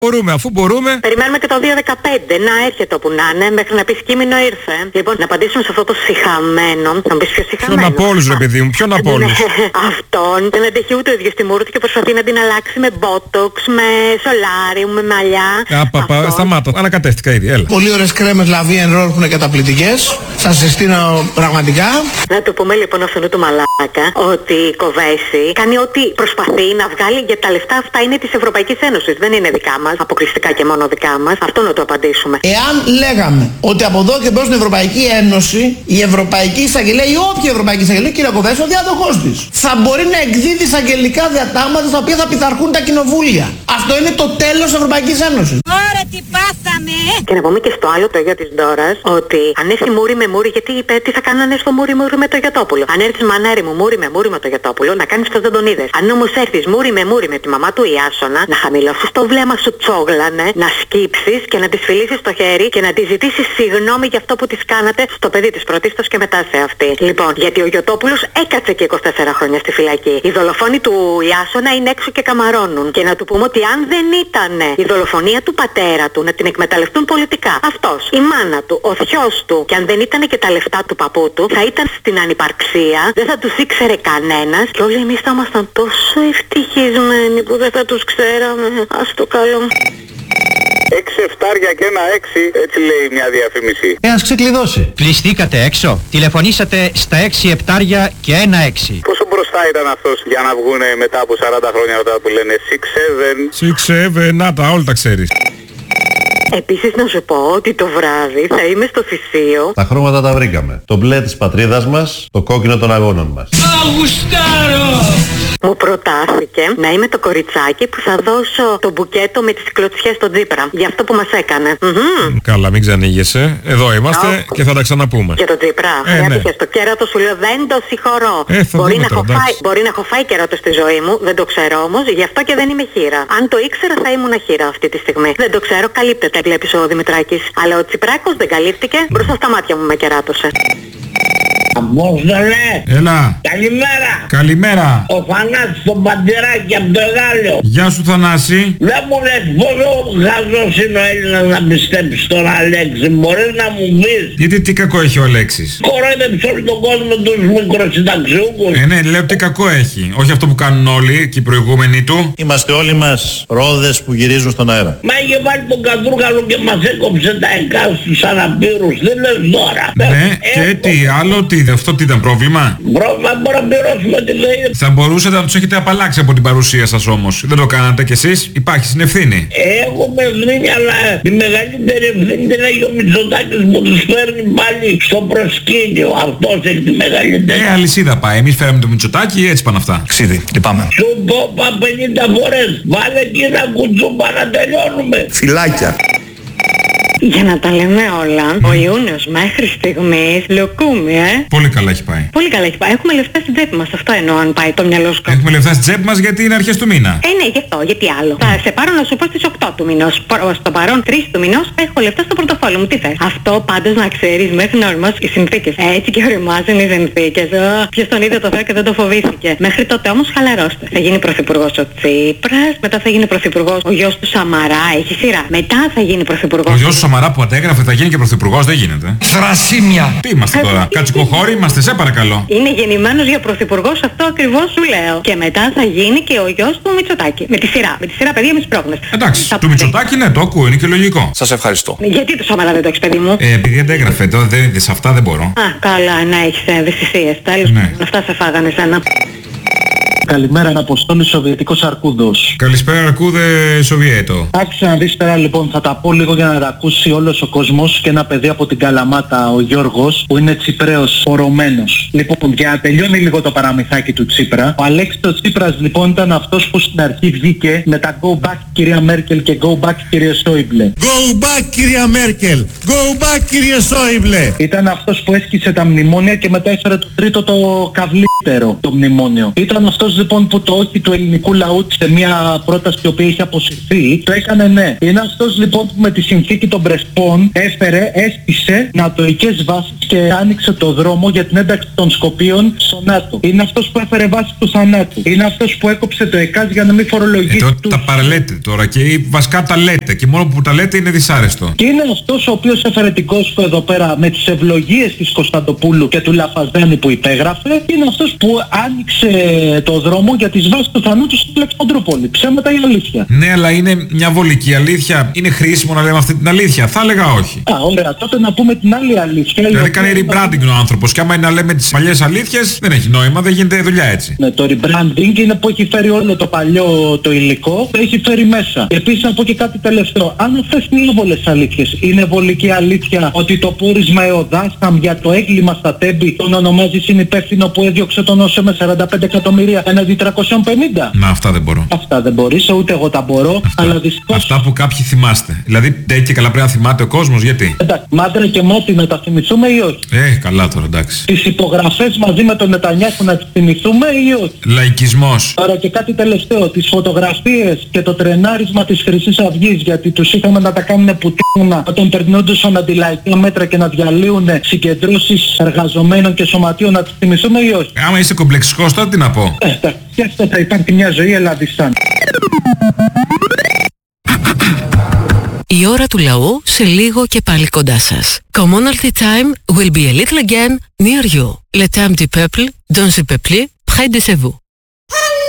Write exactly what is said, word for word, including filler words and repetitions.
Μπορούμε, αφού μπορούμε. Περιμένουμε και το δύο δεκαπέντε να έρχεται όπου να είναι, μέχρι να πει κείμενο ήρθε. Λοιπόν, να απαντήσουμε σε αυτό το σιχαμένο. Θα μου πει ποιο σιχαμένο. Ποιον από όλους, ρε παιδί μου, ποιον από όλους. Αυτόν δεν αντέχει ούτε ο ίδιος τη μούρη του και προσπαθεί να την αλλάξει με μπότοξ, με σολάριου, με μαλλιά. Απαπα, σταμάτα. Ανακατεύτηκα ήδη, έλα. Πολύ ωραίες κρέμες λαβή εν ρόλ που είναι καταπληκτικές. Σας συστήνω πραγματικά. Να του πούμε λοιπόν αυτού του μαλάκα ότι η Κοβέση κάνει ό,τι προσπαθεί να βγάλει, για τα λεφτά αυτά είναι της Ευρωπαϊκής Ένωσης. Δεν είναι δικά μας, αποκλειστικά και μόνο δικά μας. Αυτό να το απαντήσουμε. Εάν λέγαμε ότι από εδώ και μπρος στην Ευρωπαϊκή Ένωση, η Ευρωπαϊκή Εισαγγελία ή όποια Ευρωπαϊκή Εισαγγελία, κύριε Κοβέση, ο διάδοχός της, θα μπορεί να εκδίδει εισαγγελικά διατάγματα στα οποία θα πειθαρχούν τα κοινοβούλια. Αυτό είναι το τέλος της Ευρωπαϊκής Ένωσης. Ωραία, τι πάθαμε! Και να πούμε και στο άλλο το γιο της Ντόρας ότι αν έρθει μούρι με μούρι, γιατί είπε τι θα κάνω αν έρθω μούρι μούρι με το Γιωτόπουλο. Αν έρθεις μανέρι μου μούρι με μούρι με το Γιωτόπουλο, να κάνεις πως δεν τον είδες. Αν όμως έρθεις μούρι με μούρι με τη μαμά του Ιάσονα, να χαμηλώσεις το βλέμμα σου τσόγλανε, να σκύψεις και να της φιλήσεις το χέρι και να της ζητήσεις συγγνώμη για αυτό που της κάνατε στο παιδί της πρωτίστως και μετά σε αυτή. Λοιπόν, γιατί ο Γιωτόπουλος έκατσε και είκοσι τέσσερα χρόνια στη φυλακή. Οι δολοφόνοι του Ιάσονα είναι έξω και καμαρώνουν. Και να του πούμε ότι αν δεν ήταν η δολοφονία του πατέρα του να την εκμεταλλευτούν πολιτικά, αυτός, η μάνα του, ο θειός του, και αν δεν ήταν και τα λεφτά του παππού του, θα ήταν στην ανυπαρξία, δεν θα τους ήξερε κανένας και όλοι εμείς θα ήμασταν τόσο ευτυχισμένοι που δεν θα τους ξέραμε. Ας το καλό. Έξι εφτάρια και ένα έξι, έτσι λέει μια διαφήμιση. Ε, ας ξεκλειδώσει. Κλειστήκατε έξω. Τηλεφωνήσατε στα έξι επτάρια και ένα έξι. Πόσο μπροστά ήταν αυτός για να βγούνε μετά από σαράντα χρόνια αυτά που λένε έξι επτά. έξι επτά, να τα, όλα τα ξέρεις. Επίσης να σου πω ότι το βράδυ θα είμαι στο Θησίο. Τα χρώματα τα βρήκαμε. Το μπλε της πατρίδας μας, το κόκκινο των αγώνων μας. Μου προτάθηκε να είμαι το κοριτσάκι που θα δώσω το μπουκέτο με τις κλωτσιές στον Τσίπρα. Για αυτό που μας έκανε. Mm-hmm. Καλά, μην ξανήγεσαι. Εδώ είμαστε oh. και θα τα ξαναπούμε. Και τον Τσίπρα. Ε, ναι. Στο κέρατο σου λέω δεν το συγχωρώ. Ε, μπορεί, να τώρα, φάει, μπορεί να έχω φάει κέρατο στη ζωή μου, δεν το ξέρω όμως, γι' αυτό και δεν είμαι χείρα. Αν το ήξερα θα ήμουν χείρα αυτή τη στιγμή. Δεν το ξέρω, καλύπτεται, βλέπεις ο Δημητράκης. Αλλά ο Τσιπράκος δεν καλύφθηκε, μπροστά στα μάτια μου με κεράτωσε. Απόστολε! Έλα! Καλημέρα! Καλημέρα! Ο Θανάσης το Παντηράκι από το Γάλλιο. Γεια σου Θανάση! Δεν μου λες πόσο γαζός είναι ο Έλληνας να πιστέψει τον Αλέξη, μπορείς να μου πεις? Γιατί τι κακό έχει ο Αλέξης? Κορόιδεψε όλο τον κόσμο τους μικροσυνταξιούχους. Ε, ναι, λέω τι κακό έχει. Όχι αυτό που κάνουν όλοι και οι προηγούμενοι του. Είμαστε όλοι μας ρόδες που γυρίζουν στον αέρα. Μα είχε βάλει τον Κατρούγαλο και μας έκοψε τα εκά στους αναπήρους, δεν λες τώρα. Ναι, ε, και ε, τι άλλο, τι, αυτό τι ήταν πρόβλημα? Πρόβλημα μπορεί να πληρώσουμε τη ζωή. Θα μπορούσατε να τους έχετε απαλλάξει από την παρουσία σας όμως. Δεν το κάνατε κι εσείς, υπάρχει συνευθύνη. Έχουμε ευθύνη, αλλά τη μεγαλύτερη ευθύνη την έχει ο Μητσοτάκης που τους φέρνει πάλι στο προσκήνιο. Αυτός έχει τη μεγαλύτερη. Ε, αλυσίδα πάει. Εμείς φέραμε το Μητσοτάκη, έτσι πάνε αυτά. Ξίδι, λυπάμαι. Σου πω πα πενήντα φορές, βάλε εκεί ένα κουτσούπα να τελειώνουμε. Φυλάκια. Για να τα λέμε όλα, mm. ο Ιούνιος μέχρι στιγμής λοκούμι, ε. Πολύ καλά έχει πάει. Πολύ καλά έχει πάει. Έχουμε λεφτά στην τσέπη μας. Αυτό εννοώ αν πάει το μυαλό σου. Έχουμε λεφτά στην τσέπη μας γιατί είναι αρχές του μήνα. Ε, ναι, γι' αυτό, γιατί άλλο. Mm. Θα σε πάρω να σου πω στις οκτώ του μηνός. Στο παρόν τρεις του μηνός έχω λεφτά στο πορτοφόλι μου. Τι θες? Αυτό πάντως να ξέρεις μέχρι να οριμάσουν οι συνθήκες. Έτσι και οριμάζουν οι συνθήκες. Ποιος τον είδε το Θεό και δεν το φοβήθηκε. Μέχρι τότε όμως χαλαρώστε. Θα γίνει πρωθυπουργός ο Τσίπρας, μετά θα γίνει πρωθυπουργός ο γιος του Σαμαρά. Έχει σειρά. Μετά θα γίνει πρωθυπουργός. Σαμαρά που αντέγραφε θα γίνει και πρωθυπουργός, δεν γίνεται. Θρασίμια! Τι είμαστε τώρα, κατσικοχώροι είμαστε, σε παρακαλώ. Είναι γεννημένος για πρωθυπουργός, αυτό ακριβώς σου λέω. Και μετά θα γίνει και ο γιος του Μητσοτάκη. Με τη σειρά, με τη σειρά παιδιά με σπρώχνες. Εντάξει, του Μητσοτάκη ναι, το ακούω, είναι και λογικό. Σας ευχαριστώ. Γιατί το Σαμαρά δεν το έχεις παιδί μου? Ε, επειδή αντέγραφε, το, δε, σε αυτά δεν μπορώ. Α, καλά, να έχεις ευαισθησίες. Τέλος, ναι. Αυτά σε φάγανε σένα. Καλημέρα, Αποστόλη, Σοβιετικός Αρκούδος. Καλησπέρα, Αρκούδε Σοβιέτο. Άκουσα να δεις τώρα, λοιπόν, θα τα πω λίγο για να τα ακούσει όλος ο κόσμος και ένα παιδί από την Καλαμάτα, ο Γιώργος, που είναι Τσιπραίος, ορωμένος. Λοιπόν, για να τελειώνει λίγο το παραμυθάκι του Τσίπρα, ο Αλέξης ο Τσίπρας, λοιπόν, ήταν αυτός που στην αρχή βγήκε με τα Go Back κυρία Μέρκελ και Go Back κύριε Σόιμπλε. Go Back κυρία Μέρκελ, Go Back κύριε Σόιμπλε. Ήταν αυτός που έσκησε τα μνημόνια και μετά έφερε το τρίτο το καβλύτερο το μνημόνιο. Ήταν αυτός λοιπόν που το όχι του ελληνικού λαού σε μια πρόταση η οποία είχε αποσυρθεί, το έκανε ναι. Είναι αυτός λοιπόν που με τη συνθήκη των Πρεσπών έφερε, έστησε νατοικές βάσεις και άνοιξε το δρόμο για την ένταξη των Σκοπίων στο ΝΑΤΟ. Είναι αυτός που έφερε βάση του θανάτου. Είναι αυτός που έκοψε το ΕΚΑΣ για να μην φορολογήσει. Ε, τους... Τα παραλέτε τώρα και βασικά τα λέτε και μόνο που τα λέτε είναι δυσάρεστο. Και είναι αυτός ο οποίος έφερε την Κόσπο εδώ πέρα με τις ευλογίες της Κωνσταντοπούλου και του Λαφαζάνη που υπέγραφε. Είναι αυτός που άνοιξε το δρόμο για τις βάσεις του θανάτου στην Αλεξανδρούπολη. Ψέματα ή αλήθεια? Ναι, αλλά είναι μια βολική αλήθεια. Είναι χρήσιμο να λέμε αυτή την αλήθεια? Θα έλεγα όχι. Α, ωραία, τότε να πούμε την άλλη αλήθεια. Δηλαδή κάνει rebranding ο άνθρωπος. Και άμα είναι να λέμε τις παλιές αλήθειες, δεν έχει νόημα, δεν γίνεται δουλειά έτσι. Ναι, το rebranding είναι που έχει φέρει όλο το παλιό το υλικό, το έχει φέρει μέσα. Επίσης να πω και κάτι τελευταίο. Αν αυτές είναι εύβολες αλήθειες, είναι βολική αλήθεια ότι το πόρισμα ΕΟΔΑΣΑΜ για το έγκλημα στα Τέμπη τον ονομάζει συνυπεύθυνο που έδιωξε τον Όσε με σαράντα πέντε εκατομμύρια έναντι τριακόσια πενήντα? Να, αυτά δεν μπορώ. Αυτά δεν μπορείς, ούτε εγώ τα μπορώ. Αυτά, αλλά δυστυχώς... αυτά που κάποιοι θυμάστε. Δηλαδή, ντε και καλά πρέπει να θυμάται ο κόσμος, γιατί? Εντάξει, Μάντρα και Μότι να τα θυμηθούμε ή όχι? Ε, καλά τώρα, εντάξει. Τις υπογραφές μαζί με τον Νετανιάχου να τις θυμηθούμε ή όχι? Λαϊκισμός. Τώρα και κάτι τελευταίο, τις φωτογραφίες και το τρενάρισμα της Χρυσής Αυγής, γιατί τους είχαμε να τα κάνουν πουτίνα όταν περνούντουσαν αντιλαϊκά μέτρα και να διαλύουν συγκεντρώσεις εργαζομένων και σωματείων, να τις θυμηθούμε ή όχι? Άμα είσαι κομπλεξικός τώρα τι να πω. Ε, και αυτό θα υπάρχει μια ζωή ελλαδιστάν. Η ώρα του λαού σε λίγο και πάλι κοντά σας. Commonalty time will be a little again near you. Le temps du peuple, dans le peuple, près de vous.